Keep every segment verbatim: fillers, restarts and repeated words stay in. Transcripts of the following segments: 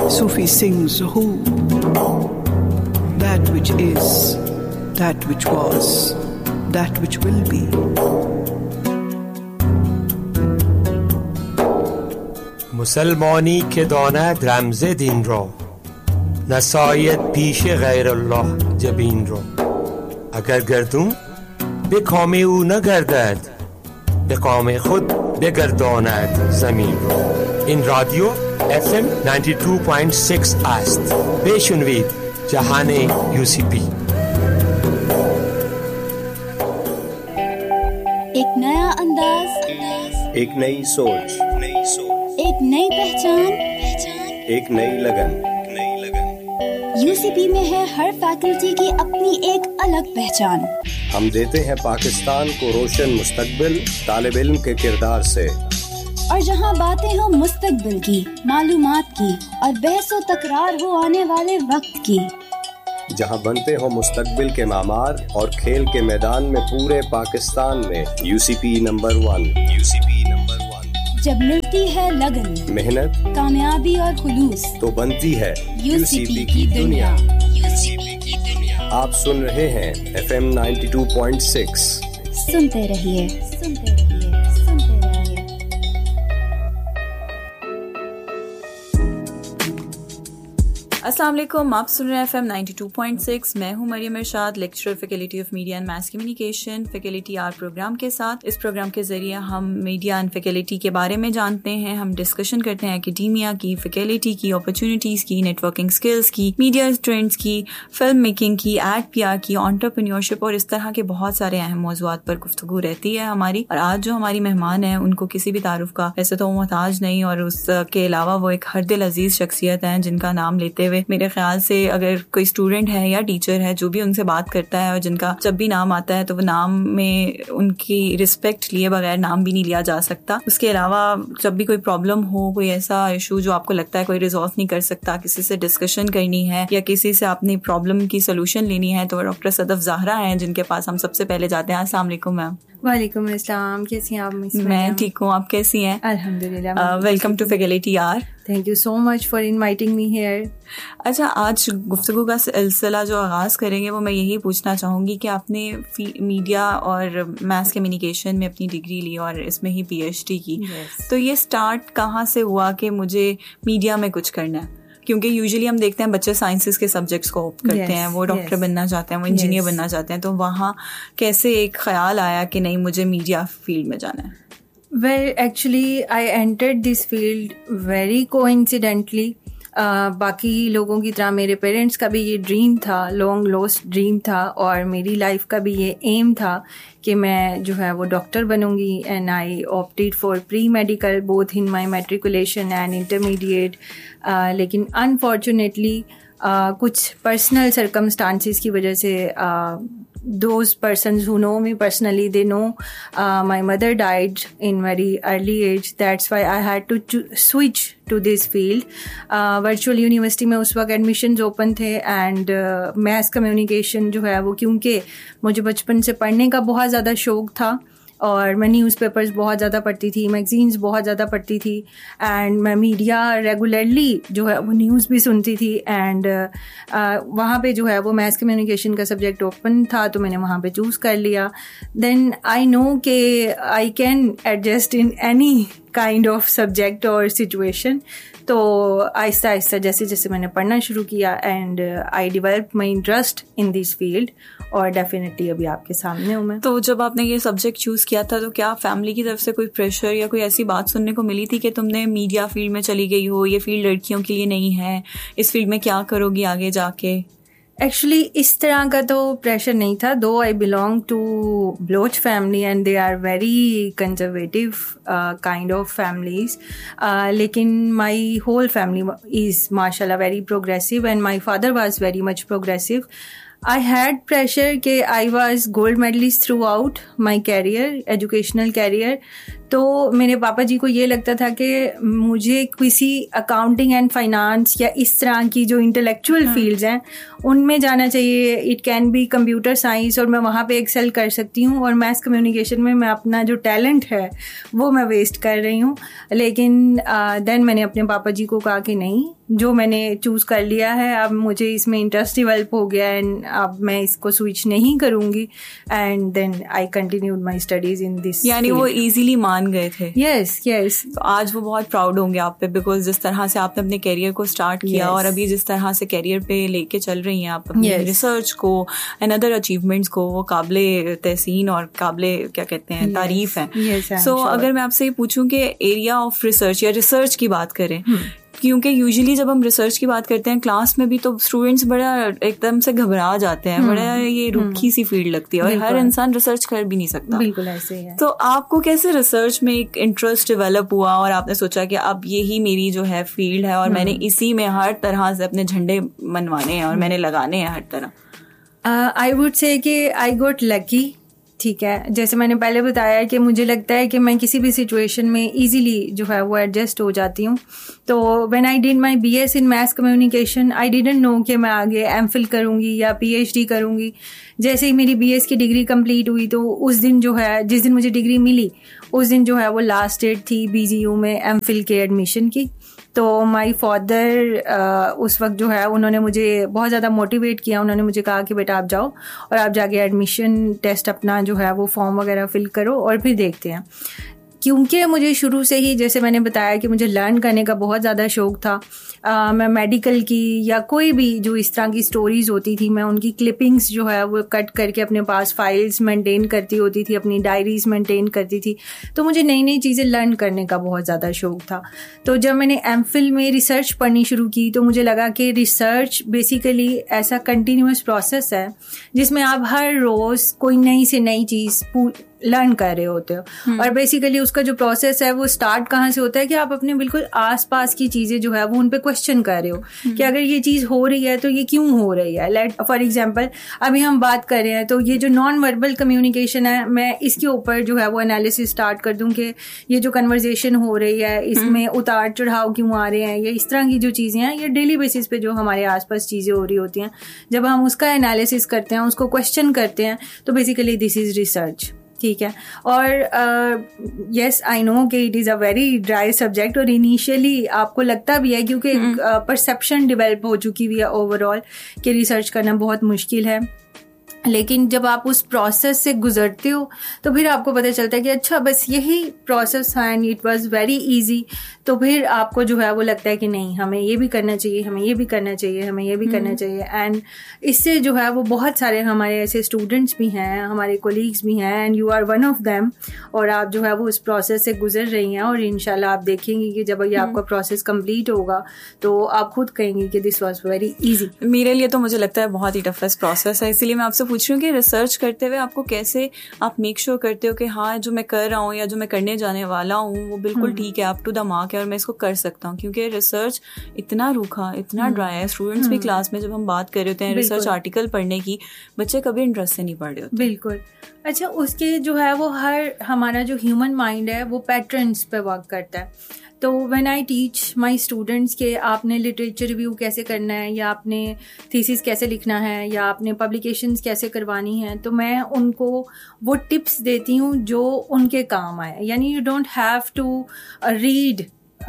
Sufi sings who, that which is, that which was, that which will be. مسلمانی که داند رمز دین را، نساید پیش غیر الله جبین را. اگر گردون به کام او نگردد، به کام خود بگرداند زمین را. این رادیو اف ام نود و دو ممیز شش است. بشنوید جهان یو سی پی. एक नया अंदाज, एक नई सोच, एक नई पहचान, एक नई लगन। यूसीपी में है हर फैकल्टी की अपनी एक अलग पहचान। हम देते हैं पाकिस्तान को रोशन मुस्तकबिल तालिब इल्म के किरदार से। और जहां बातें हो मुस्तकबिल की, मालूमात की और बहसो तकरार हो आने वाले वक्त की, जहां बनते हो मुस्तकबिल के मामार और खेल के मैदान में पूरे पाकिस्तान में UCP number one. UCP number one. जब मिलती है लगन, मेहनत, कामयाबी और खुलूस, तो बनती है यूसीपी की दुनिया। यूसीपी की दुनिया। आप सुन रहे हैं F M ninety two point six. सुनते रहिए, सुनते रहिए, सुनते रहिए। अस्सलाम वालेकुम, आप सुन रहे हैं F M ninety two point six. मैं हूं मरियम इरशाद, lecturer faculty of media and mass communication, faculty are programme के साथ। इस प्रोग्राम के जरिए हम मीडिया एंड फैकल्टी के बारे में जानते हैं। हम डिस्कशन करते हैं एकेडमिया की, फैकल्टी की, अपॉर्चुनिटीज़ की, नेटवर्किंग स्किल्स की, मीडिया ट्रेंड्स की, फिल्म मेकिंग की, एड पीआर की, एंटरप्रेन्योरशिप और इस तरह के बहुत सारे अहम मौज़ूआत पर गुफ्तगू रहती है हमारी। और आज जो हमारी मेहमान हैं उनको किसी भी तारुफ का वैसे तो मोहताज नहीं, और उसके अलावा वो एक हर दिल अजीज शख्सियत हैं जिनका नाम लेते हुए मेरे ख्याल से अगर कोई स्टूडेंट है या टीचर है जो भी उनसे बात करता है और जिनका जब भी नाम आता है तो वो नाम में उनकी रिस्पेक्ट लिए बगैर नाम भी नहीं लिया जा सकता। उसके अलावा जब भी कोई प्रॉब्लम हो, कोई ऐसा इशू जो आपको लगता है कोई रिजॉल्व नहीं कर सकता, किसी से डिस्कशन करनी है या किसी से अपनी प्रॉब्लम की सोल्यूशन लेनी है, तो डॉक्टर सदफ ज़हरा हैं जिनके पास हम सबसे पहले जाते हैं। अस्सलाम वालेकुम मैम। वालेकुम अस्सलाम, कैसी हैं आप? मैं ठीक हूँ, आप कैसी हैं? अल्हम्दुलिल्लाह। Welcome to faculty are. Thank you so much for inviting me here. अच्छा, आज गुफ्तगू का सिलसिला जो आगाज़ करेंगे वो मैं यही पूछना चाहूँगी कि आपने मीडिया और मास कम्युनिकेशन में अपनी डिग्री ली और इसमें ही पीएचडी की, yes. तो ये स्टार्ट कहाँ से हुआ कि मुझे मीडिया में कुछ करना है? क्योंकि यूजुअली हम देखते हैं बच्चे साइंसेस के सब्जेक्ट्स को ऑप्ट करते yes, हैं, वो डॉक्टर yes, बनना चाहते हैं, वो इंजीनियर yes. बनना चाहते हैं, तो वहाँ कैसे एक ख्याल आया कि नहीं मुझे मीडिया फील्ड में जाना है? Well, actually, I entered this field very coincidentally. Uh, बाकी लोगों की तरह मेरे पेरेंट्स का भी ये ड्रीम था, लॉन्ग लॉस्ट ड्रीम था, और मेरी लाइफ का भी ये एम था कि मैं जो है वो doctor बनूंगी। And I opted for pre medical both in my matriculation and intermediate. लेकिन अनफॉर्चुनेटली uh, कुछ पर्सनल सर्कमस्टांसिस की वजह से uh, those persons who know me personally, they know uh, my mother died in very early age. That's why I had to cho- switch to this field. uh, virtual university में उस वक्त admissions open थे, and uh, mass communication जो है वो, क्योंकि मुझे बचपन से पढ़ने का बहुत ज़्यादा शौक था और मैं न्यूज़पेपर्स बहुत ज़्यादा पढ़ती थी, मैगज़ीन्स बहुत ज़्यादा पढ़ती थी, एंड मैं मीडिया रेगुलरली जो है वो न्यूज़ भी सुनती थी। एंड uh, वहाँ पे जो है वो मैस कम्युनिकेशन का सब्जेक्ट ओपन था, तो मैंने वहाँ पे चूज़ कर लिया। देन आई नो कि I can adjust in any kind of subject और सिचुएशन। तो आहिस्ता आहिस्ता जैसे जैसे मैंने पढ़ना शुरू किया, and I develop my interest in this field, और डेफिनेटली अभी आपके सामने हूँ मैं। तो जब आपने ये सब्जेक्ट चूज़ किया था तो क्या फैमिली की तरफ से कोई प्रेशर या कोई ऐसी बात सुनने को मिली थी कि तुमने मीडिया फील्ड में चली गई हो, ये फील्ड लड़कियों के लिए नहीं है, इस फील्ड में क्या करोगी आगे जाके? एक्चुअली इस तरह का तो प्रेशर नहीं था, दो I belong to Baloch family and they are very conservative kind of families, लेकिन माई होल फैमिली इज़ माशाल्लाह very progressive, and my father was very much progressive. I had pressure कि I was gold medalist throughout my career, educational career. तो मेरे पापा जी को ये लगता था कि मुझे किसी अकाउंटिंग एंड फाइनेंस या इस तरह की जो इंटेलेक्चुअल फील्ड्स हैं उनमें जाना चाहिए। It can be computer science, और मैं वहाँ पे एक्सेल कर सकती हूँ, और मैथ्स कम्युनिकेशन में मैं अपना जो टैलेंट है वो मैं वेस्ट कर रही हूँ। लेकिन देन uh, मैंने अपने पापा जी को कहा कि नहीं, जो मैंने चूज कर लिया है, अब मुझे इसमें इंटरेस्ट डेवलप हो गया एंड अब मैं इसको स्विच नहीं करूंगी and then I continued my studies in this. यानी वो इजीली मान गए थे। Yes yes. तो आज वो बहुत प्राउड होंगे आप पे, बिकॉज जिस तरह से आपने अपने करियर को स्टार्ट किया yes. और अभी जिस तरह से करियर पे लेके चल रही हैं आप अपनी yes. रिसर्च को एंड अदर अचीवमेंट्स को, वो काबिले तहसीन और काबिले क्या कहते हैं yes. तारीफ है। सो so, sure. अगर मैं आपसे ये पूछूं कि एरिया ऑफ रिसर्च या रिसर्च की बात करें, hmm. क्योंकि यूजुअली जब हम रिसर्च की बात करते हैं क्लास में भी, तो स्टूडेंट्स बड़ा एकदम से घबरा जाते हैं, बड़ा ये रुखी सी फील्ड लगती है और हर इंसान रिसर्च कर भी नहीं सकता। बिल्कुल ऐसे ही है। तो आपको कैसे रिसर्च में एक इंटरेस्ट डेवलप हुआ और आपने सोचा कि अब यही मेरी जो है फील्ड है और मैंने इसी में हर तरह से अपने झंडे मनवाने हैं और मैंने लगाने हैं हर तरह? आई वुड से कि आई गॉट लकी। ठीक है, जैसे मैंने पहले बताया कि मुझे लगता है कि मैं किसी भी सिचुएशन में इजीली जो है वो एडजस्ट हो जाती हूँ। तो when I did my BS in mess communication, I didn't know कि मैं आगे एमफिल करूँगी या पीएचडी करूँगी। जैसे ही मेरी बीएस की डिग्री कंप्लीट हुई तो उस दिन जो है, जिस दिन मुझे डिग्री मिली उस दिन जो है वो लास्ट डेट थी बीजीयू में एमफिल के एडमिशन की। तो माई फादर उस वक्त जो है उन्होंने मुझे बहुत ज़्यादा मोटिवेट किया। उन्होंने मुझे कहा कि बेटा आप जाओ और आप जाके एडमिशन टेस्ट अपना जो है वो फॉर्म वगैरह फिल करो और फिर देखते हैं। क्योंकि मुझे शुरू से ही, जैसे मैंने बताया कि मुझे लर्न करने का बहुत ज़्यादा शौक़ था, आ, मैं मेडिकल की या कोई भी जो इस तरह की स्टोरीज़ होती थी, मैं उनकी क्लिपिंग्स जो है वो कट करके अपने पास फाइल्स मेंटेन करती होती थी, अपनी डायरीज़ मेंटेन करती थी। तो मुझे नई नई चीज़ें लर्न करने का बहुत ज़्यादा शौक़ था। तो जब मैंने एमफिल में रिसर्च पढ़नी शुरू की तो मुझे लगा कि रिसर्च बेसिकली ऐसा कंटिन्यूअस प्रोसेस है जिसमें आप हर रोज़ कोई नई से नई चीज़ लर्न कर रहे होते हो। और बेसिकली उसका जो प्रोसेस है वो स्टार्ट कहाँ से होता है कि आप अपने बिल्कुल आसपास की चीजें जो है वो उन पे क्वेश्चन कर रहे हो कि अगर ये चीज हो रही है तो ये क्यों हो रही है। लेट फॉर एग्जांपल अभी हम बात कर रहे हैं तो ये जो नॉन वर्बल कम्युनिकेशन है, मैं इसके ऊपर जो है वो एनालिसिस स्टार्ट कर दूं कि ये जो कन्वर्जेशन हो रही है इसमें उतार चढ़ाव क्यों आ रहे हैं, या इस तरह की जो चीजें हैं, ये डेली बेसिस पे जो हमारे आसपास चीजें हो रही होती हैं, जब हम उसका एनालिसिस करते हैं, उसको क्वेश्चन करते हैं, तो बेसिकली दिस इज रिसर्च। ठीक है। और यस आई नो कि it is a very dry subject और इनिशियली आपको लगता भी है क्योंकि परसेप्शन डेवलप हो चुकी हुई है ओवरऑल कि रिसर्च करना बहुत मुश्किल है। लेकिन जब आप उस प्रोसेस से गुजरते हो तो फिर आपको पता चलता है कि अच्छा बस यही प्रोसेस है and it was very easy. तो फिर आपको जो है वो लगता है कि नहीं, हमें ये भी करना चाहिए, हमें ये भी करना चाहिए, हमें ये भी करना चाहिए। एंड इससे जो है वो बहुत सारे हमारे ऐसे स्टूडेंट्स भी हैं, हमारे कोलीग्स भी हैं, and you are one of them. और आप जो है वो उस प्रोसेस से गुजर रही हैं और इंशाल्लाह आप देखेंगी कि जब ये आपका प्रोसेस कंप्लीट होगा तो आप खुद कहेंगी कि दिस वाज वेरी इजी। मेरे लिए तो मुझे लगता है बहुत ही टफेस्ट प्रोसेस है, इसलिए मैं आपसे पूछ रही हूँ कि रिसर्च करते हुए आपको कैसे आप मेक श्योर करते हो कि हाँ जो मैं कर रहा हूँ या जो मैं करने जाने वाला हूँ वो बिल्कुल ठीक है, अप टू द मार्क है और मैं इसको कर सकता हूँ। क्योंकि रिसर्च इतना रूखा, इतना ड्राई है। स्टूडेंट्स भी क्लास में जब हम बात कर रहे होते हैं रिसर्च आर्टिकल पढ़ने की, बच्चे कभी इंटरेस्ट से नहीं पढ़ रहे होते। बिल्कुल। अच्छा, उसके जो है वो हर हमारा जो ह्यूमन माइंड है वो पैटर्न्स पे वर्क करता है। तो when I teach my students के आपने लिटरेचर रिव्यू कैसे करना है, या आपने थीसिस कैसे लिखना है, या आपने पब्लिकेशंस कैसे करवानी है, तो मैं उनको वो टिप्स देती हूँ जो उनके काम आए। यानी you don't have to read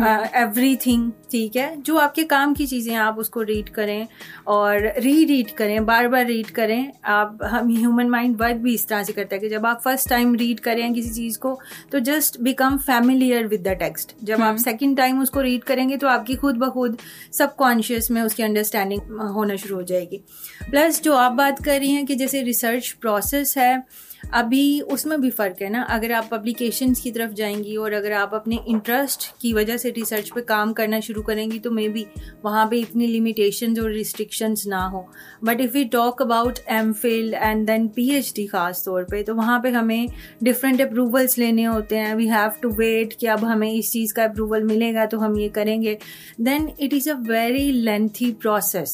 everything. ठीक है, जो आपके काम की चीज़ें आप उसको रीड करें और री रीड करें, बार बार रीड करें। आप हम ह्यूमन माइंड वर्क भी इस तरह से करता है कि जब आप फर्स्ट टाइम रीड करें किसी चीज़ को तो just become familiar with the text. जब आप सेकंड टाइम उसको रीड करेंगे तो आपकी खुद ब खुद सबकॉन्शियस में उसकी अंडरस्टैंडिंग होना शुरू हो जाएगी। प्लस जो आप बात कर रही हैं कि जैसे रिसर्च प्रोसेस है, अभी उसमें भी फ़र्क है ना। अगर आप पब्लिकेशंस की तरफ जाएंगी और अगर आप अपने इंटरेस्ट की वजह से रिसर्च पे काम करना शुरू करेंगी तो मे बी वहाँ पे इतनी लिमिटेशंस और रिस्ट्रिक्शंस ना हो। But if we talk about M Phil and then PhD खास तौर पे, तो वहाँ पे हमें डिफरेंट अप्रूवल्स लेने होते हैं। वी हैव टू वेट कि अब हमें इस चीज़ का अप्रूवल मिलेगा तो हम ये करेंगे। Then it is a very lengthy process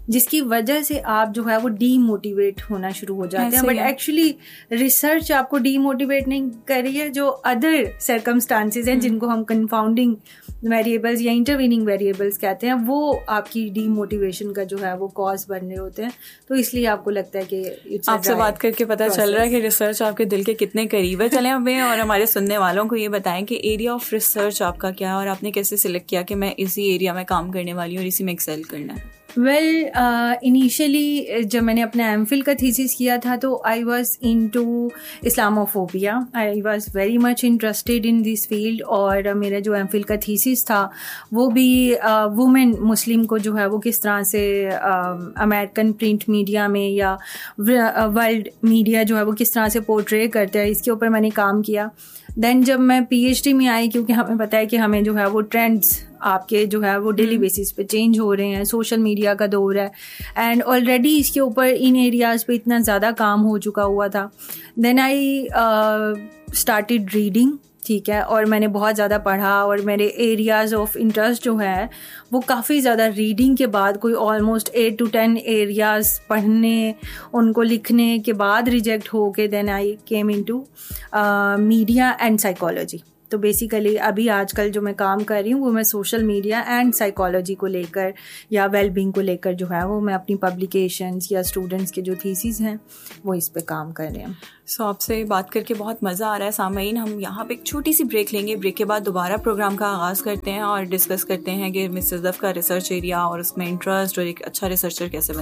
जिसकी वजह से आप जो है वो डीमोटिवेट होना शुरू हो जाते हैं. बट एक्चुअली रिसर्च आपको डीमोटिवेट नहीं कर रही है, जो अदर सर्कमस्टांसेस हैं जिनको हम कंफाउंडिंग वेरिएबल्स या इंटरवीनिंग वेरिएबल्स कहते हैं, वो आपकी डीमोटिवेशन का जो है वो कॉज बन रहे होते हैं. तो इसलिए आपको लगता है कि आपसे बात करके पता चल रहा है कि रिसर्च आपके दिल के कितने करीब है. चलें हमें और हमारे सुनने वालों को ये बताएं कि एरिया ऑफ रिसर्च आपका क्या है और आपने कैसे सिलेक्ट किया कि मैं इसी एरिया में काम करने वाली हूँ और इसी में एक्सेल करना है. वेल इनिशियली जब मैंने अपना एम फिल का थीसिस किया था तो I was in to Islamophobia. I was very much interested in this field और मेरा जो एम फिल का थीसिस था वो भी वुमेन uh, मुस्लिम को जो है वो किस तरह से अमेरिकन प्रिंट मीडिया में या वर्ल्ड मीडिया जो है वो किस तरह से पोर्ट्रे करते हैं, इसके ऊपर मैंने काम किया. देन जब मैं पीएचडी में आई, क्योंकि हमें पता है कि हमें जो है वो ट्रेंड्स आपके जो है वो डेली बेसिस पे चेंज हो रहे हैं, सोशल मीडिया का दौर है एंड ऑलरेडी इसके ऊपर इन एरियाज़ पे इतना ज़्यादा काम हो चुका हुआ था. देन आई स्टार्टेड रीडिंग, ठीक है, और मैंने बहुत ज़्यादा पढ़ा और मेरे एरियाज़ ऑफ इंटरेस्ट जो है वो काफ़ी ज़्यादा रीडिंग के बाद कोई almost eight to ten areas पढ़ने, उनको लिखने के बाद रिजेक्ट हो के then I came into media and psychology. तो बेसिकली अभी आजकल जो मैं काम कर रही हूँ वो मैं सोशल मीडिया एंड साइकोलॉजी को लेकर या वेलबींग को लेकर जो है वो मैं अपनी पब्लिकेशंस या स्टूडेंट्स के जो थीसिस हैं वो इस पे काम कर रहे हैं. सो so, आपसे बात करके बहुत मज़ा आ रहा है. सामईन, हम यहाँ पे एक छोटी सी ब्रेक लेंगे. ब्रेक के बाद दोबारा प्रोग्राम का आगाज़ करते हैं और डिस्कस करते हैं कि मिस सदफ का रिसर्च एरिया और उसमें इंटरेस्ट और एक अच्छा रिसर्चर कैसे